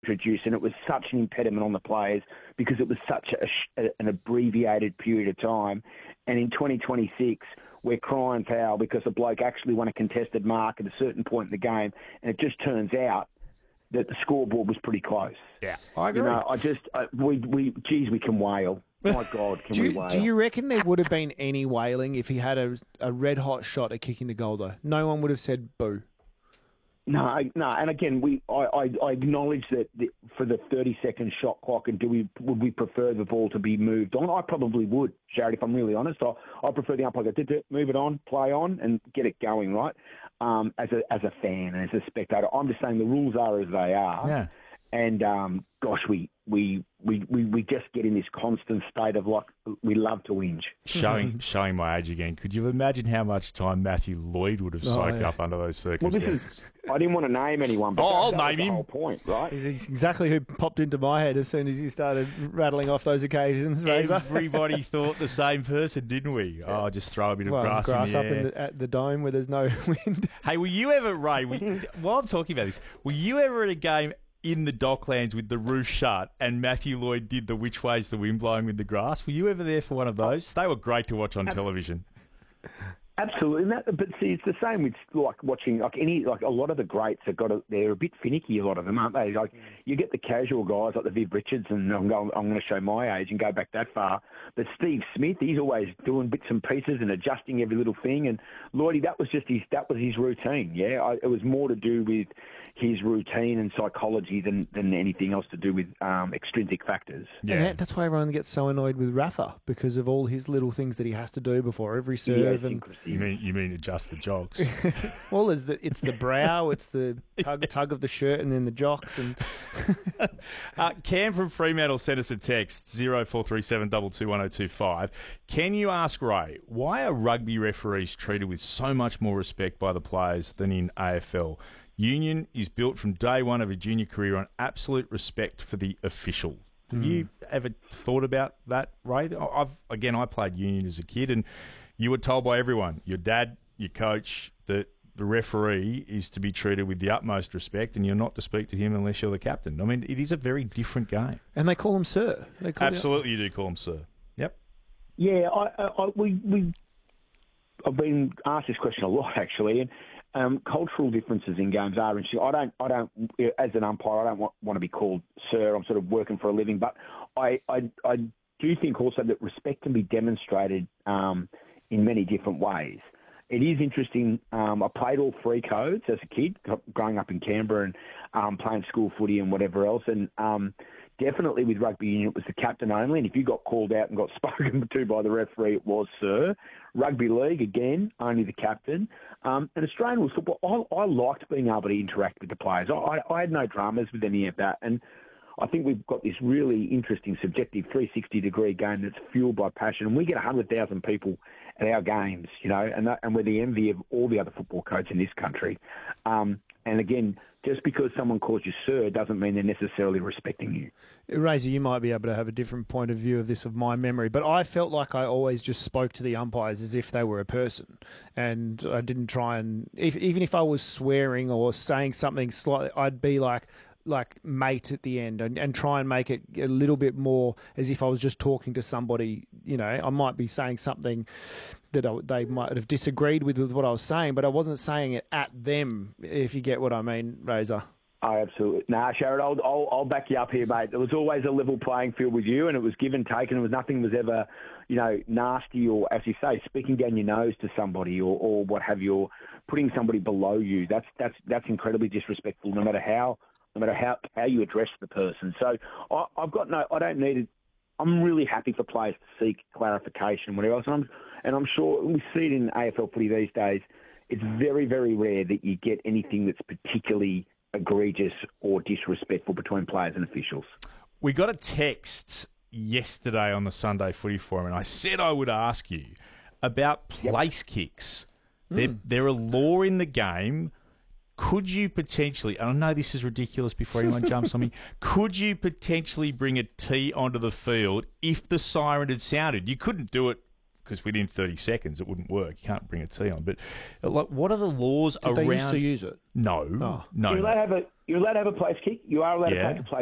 introduced, and it was such an impediment on the players because it was such an abbreviated period of time. And in 2026, we're crying foul because a bloke actually won a contested mark at a certain point in the game, and it just turns out that the scoreboard was pretty close. Yeah, I agree. You know, we can wail. My God, can we wail? Do you reckon there would have been any wailing if he had a red-hot shot at kicking the goal, though? No one would have said boo. No, and again, I acknowledge that for the 30-second shot clock, and would we prefer the ball to be moved on? I probably would, Jared, if I'm really honest. I prefer the umpire to move it on, play on, and get it going, right? As a fan and as a spectator, I'm just saying the rules are as they are. Yeah. And gosh, we just get in this constant state of like we love to whinge. Showing my age again. Could you imagine how much time Matthew Lloyd would have soaked up under those circumstances? Well, I didn't want to name anyone, but I'll that name was him. the whole point, right? He's exactly who popped into my head as soon as you started rattling off those occasions, Razor. Everybody thought the same person, didn't we? Yeah. Oh, just throw a bit of grass in the air. Up at the dome where there's no wind. Hey, were you ever, Ray, while I'm talking about this, were you ever at a game in the Docklands with the roof shut and Matthew Lloyd did the which way's the wind blowing with the grass? Were you ever there for one of those? They were great to watch on television. Absolutely, but see, it's the same with like watching a lot of the greats they're a bit finicky. A lot of them, aren't they? Like you get the casual guys like the Viv Richards, and I'm going to show my age and go back that far. But Steve Smith, he's always doing bits and pieces and adjusting every little thing. And Lloydie, that was his routine. Yeah, it was more to do with his routine and psychology than anything else to do with extrinsic factors. Yeah, and that's why everyone gets so annoyed with Rafa because of all his little things that he has to do before every serve. And you mean adjust the jocks? Well, it's the brow, it's the tug of the shirt, and then the jocks. And Cam from Fremantle sent us a text 0437 221025. Can you ask Ray why are rugby referees treated with so much more respect by the players than in AFL? Union is built from day one of a junior career on absolute respect for the official. Have you ever thought about that, Ray? I played Union as a kid, and you were told by everyone, your dad, your coach, that the referee is to be treated with the utmost respect, and you're not to speak to him unless you're the captain. I mean, it is a very different game. And they call him sir. Absolutely, you do call him sir. Yep. Yeah, I've been asked this question a lot actually, and cultural differences in games are interesting. I don't, as an umpire, I don't want to be called sir. I'm sort of working for a living, but I do think also that respect can be demonstrated in many different ways. It is interesting. I played all three codes as a kid, growing up in Canberra and playing school footy and whatever else. And definitely with rugby union, it was the captain only. And if you got called out and got spoken to by the referee, it was sir. Rugby league, again, only the captain. And Australian rules football, I liked being able to interact with the players. I had no dramas with any of that. And I think we've got this really interesting, subjective 360-degree game that's fueled by passion. And we get 100,000 people at our games, you know, and we're the envy of all the other football coaches in this country. And again, just because someone calls you sir doesn't mean they're necessarily respecting you. Razor, you might be able to have a different point of view of this of my memory, but I felt like I always just spoke to the umpires as if they were a person. And I didn't try and, even if I was swearing or saying something slightly, I'd be like mate at the end and try and make it a little bit more as if I was just talking to somebody. You know, I might be saying something that they might have disagreed with what I was saying, but I wasn't saying it at them, if you get what I mean, Razor. Oh, absolutely. Nah, Sharad, I'll back you up here, mate. There was always a level playing field with you, and it was give and take, and it was nothing was ever, you know, nasty or, as you say, speaking down your nose to somebody or what have you, or putting somebody below you. That's incredibly disrespectful, no matter how you address the person. So I don't need it. I'm really happy for players to seek clarification and whatever else. And I'm sure we see it in AFL footy these days. It's very, very rare that you get anything that's particularly egregious or disrespectful between players and officials. We got a text yesterday on the Sunday Footy Forum, and I said I would ask you about place kicks. They're a law in the game. Could you potentially, and I know this is ridiculous before anyone jumps on me, could you potentially bring a tee onto the field if the siren had sounded? You couldn't do it because within 30 seconds it wouldn't work. You can't bring a tee on. But like, what are the laws Did around? they used to use it? No, Oh. no. You're allowed to have a place kick. You are allowed to take a place